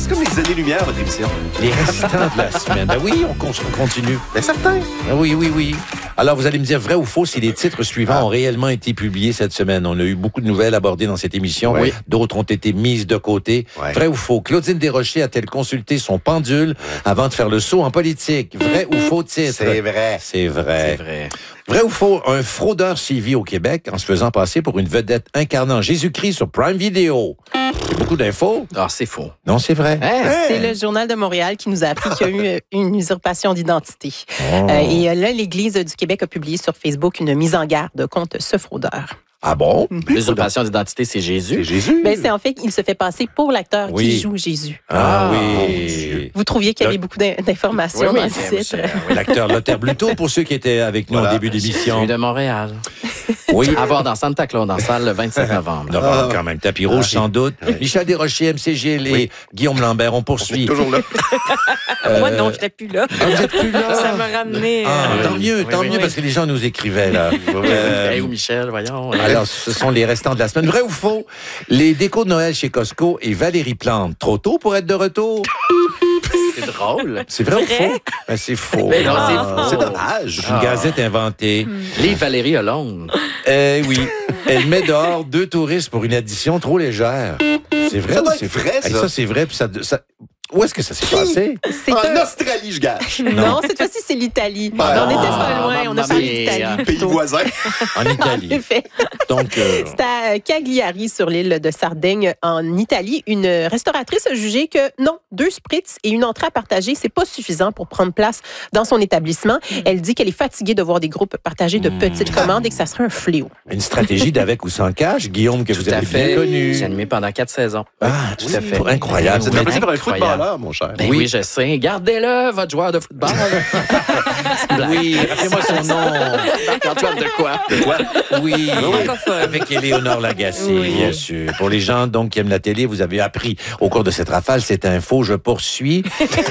C'est comme les années-lumière, votre émission. Les restants de la semaine. Ben oui, on continue. Ben certain. Ben oui. Alors, vous allez me dire vrai ou faux si les titres suivants ont réellement été publiés cette semaine. On a eu beaucoup de nouvelles abordées dans cette émission. Oui. D'autres ont été mises de côté. Ouais. Vrai ou faux? Claudine Desrochers a-t-elle consulté son pendule avant de faire le saut en politique? Vrai ou faux titre? C'est vrai. C'est vrai. C'est vrai. Vrai ou faux? Un fraudeur sévit au Québec en se faisant passer pour une vedette incarnant Jésus-Christ sur Prime Video. C'est beaucoup d'infos. Ah, c'est faux. Non, c'est vrai. C'est le Journal de Montréal qui nous a appris qu'il y a eu une usurpation d'identité. Oh. Et là, l'Église du Québec a publié sur Facebook une mise en garde contre ce fraudeur. Ah bon? L'usurpation d'identité, c'est Jésus. C'est Jésus. Ben, c'est en fait qu'il se fait passer pour l'acteur Oui. qui joue Jésus. Ah, mon oui. Dieu. Vous trouviez qu'il y avait beaucoup d'informations Oui, dans oui, le titre. Oui, l'acteur Lothar Bluto, pour ceux qui étaient avec nous Voilà. au début de l'émission. Celui de Montréal. Oui. À voir dans Santa Claus, dans la salle, le 25 novembre. Novembre, quand même. Tapis rouge, sans doute. Michel Desrochers, MCG, et Guillaume Lambert, on poursuit. Toujours là. Moi, non, je n'étais plus là. Ah, vous êtes plus là? Ça m'a ramené. Ah, tant mieux, oui. parce que les gens nous écrivaient, là. Hey, où Michel, voyons. Alors, ce sont les restants de la semaine. Vrai ou faux? Les décos de Noël chez Costco et Valérie Plante. Trop tôt pour être de retour? C'est drôle. C'est vrai ou Vrai? faux? Ben, c'est faux. Mais non, c'est Ah. faux. C'est dommage. Une gazette inventée. Livre Valérie Hollande. Oui. Elle met dehors 2 touristes pour une addition trop légère. C'est vrai Ça ou doit c'est être vrai, ça. Ça, c'est vrai. Puis où est-ce que ça s'est passé? C'est En un- Australie, je gâche. Non, cette fois-ci, c'est l'Italie. Ah, on n'était pas loin, on a mamma parlé mia. d'Italie. Pays plutôt. voisin. En En Italie. effet. Donc, C'est à Cagliari, sur l'île de Sardaigne, en Italie. Une restauratrice a jugé que non, 2 spritz et une entrée à partager, c'est pas suffisant pour prendre place dans son établissement. Elle dit qu'elle est fatiguée de voir des groupes partager de petites commandes et que ça serait un fléau. une stratégie d'avec ou sans cash, Guillaume, que vous Tout à avez fait. bien connu. J'ai animé pendant 4 saisons. Ah, tout à fait. Incroyable. Vous êtes Oui, remplacé par un incroyable. footballeur, mon cher. Ben oui, je sais. Gardez-le, votre joueur de football. Oui, rappelez-moi son nom. Antoine de quoi? Oui, Francophone. avec Éléonore Lagacé, bien sûr. Pour les gens donc qui aiment la télé, vous avez appris au cours de cette rafale cette info. Je poursuis.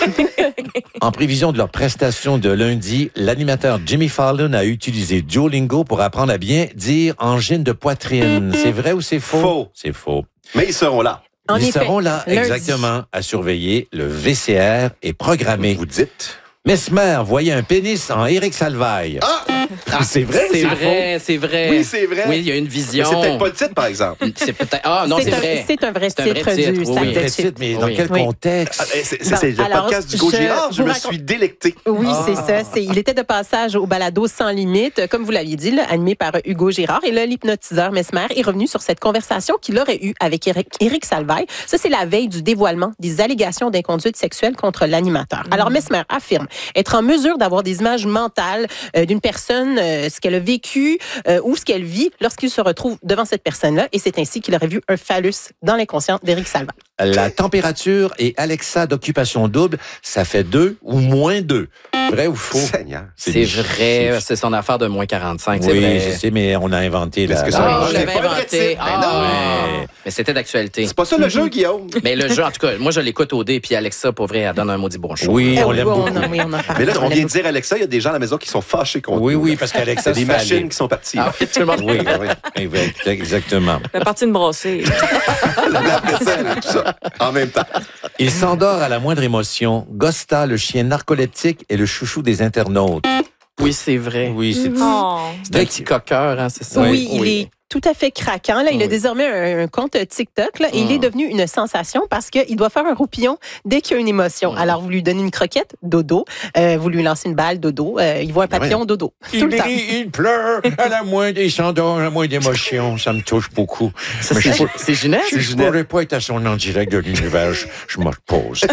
En prévision de leur prestation de lundi, l'animateur Jimmy Fallon a utilisé Duolingo pour apprendre à bien dire angine de poitrine. C'est vrai ou c'est faux? Faux. C'est faux. Mais ils seront là. En Ils effet, seront là, lundi. exactement, à surveiller. Le VCR est programmé. Vous dites. Mesmer voyait un pénis en Éric Salvaille. Ah! C'est vrai, C'est c'est vrai, c'est vrai. Oui, c'est vrai. Oui, il y a une Mais vision. c'est peut-être pas le titre, par exemple. C'est peut-être. Ah, non, c'est vrai. C'est un vrai C'est un vrai titre titre, du oui, sac oui. de Vrai chips. titre, mais dans Oui. quel Oui. contexte? Ah, c'est le alors, podcast du Go je Girard. Je vous me raconte- suis délecté. Oui, c'est ça. Il était de passage au balado Sans Limite, comme vous l'aviez dit, là, animé par Hugo Girard. Et là, l'hypnotiseur Mesmer est revenu sur cette conversation qu'il aurait eue avec Éric Salvaille. Ça, c'est la veille du dévoilement des allégations d'inconduite sexuelle contre l'animateur. Alors, Mesmer affirme être en mesure d'avoir des images mentales d'une personne, ce qu'elle a vécu ou ce qu'elle vit lorsqu'il se retrouve devant cette personne-là. Et c'est ainsi qu'il aurait vu un phallus dans l'inconscient d'Éric Salvaille. La température et Alexa d'occupation double, ça fait 2 ou moins 2. Vrai ou faux? Seigneur. C'est vrai. C'est son affaire de moins 45. C'est Oui, vrai. je sais, mais on a inventé Est-ce la... que ça- Ah, je C'est l'avais pas le vrai inventé. titre. Ah, Mais non. ouais. Mais c'était d'actualité. C'est pas ça le jeu, Guillaume. Mais le jeu, en tout cas, moi, je l'écoute au dé, puis Alexa, pour vrai, elle donne un maudit bon show. Oui, on Oui, l'aime on beaucoup. en- oui, on en parle. Mais là, on l'aime vient de dire, Alexa, il y a des gens à la maison qui sont fâchés contre Oui, nous. oui, parce qu'Alexa, C'est des se fait machines aller. qui sont parties. Ah oui, tout le monde. Oui, oui, exactement. La partie de brasser. La vaisselle, tout ça, en même temps. Il s'endort à la moindre émotion. Gosta, le chien narcoleptique, est le chouchou des internautes. Oui, c'est vrai. Oui, c'est... Oh. C'est un petit coqueur, hein, c'est ça? Oui, il est tout à fait craquant. Là, il a Oui. désormais un compte TikTok là, et il est devenu une sensation parce qu'il doit faire un roupillon dès qu'il y a une émotion. Alors, vous lui donnez une croquette, dodo. Vous lui lancez une balle, dodo. Il voit un papillon, dodo. Tout le temps. Il pleure à la moindre, il s'endort à la moindre émotion. Ça me touche beaucoup. Ça, Mais c'est Ginette? je ne pourrais pas être à son en direct de l'univers. Je me repose.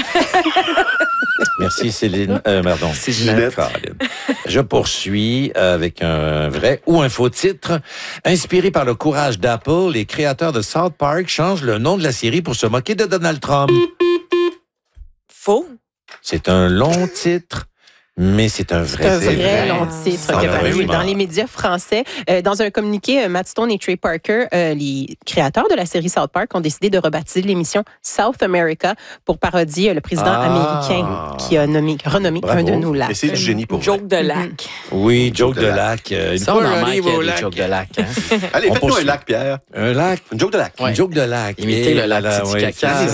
Merci Céline. Pardon. C'est Ginette. Caroline. Je poursuis avec un vrai ou un faux titre. Inspiré par le courage d'Apple, les créateurs de South Park changent le nom de la série pour se moquer de Donald Trump. Faux. C'est un long titre, mais c'est un vrai C'est un titre. vrai long titre qui a paru Malheureusement. dans les médias français. Dans un communiqué, Matt Stone et Trey Parker, les créateurs de la série South Park, ont décidé de rebaptiser l'émission South America pour parodier le président américain qui a renommé Bravo. un de nos Et lacs. c'est du génie pour vous. Joke de lac. Oui, joke de lac. Une Ça, fois, on en j'arrive manque au des lac. jokes de lac. Hein? Allez, On faites-nous un poursuit. lac, Pierre. Un lac. Une joke de lac. Ouais. Une joke de lac. Imiter Et le lac là, Titi oui, Caca. c'est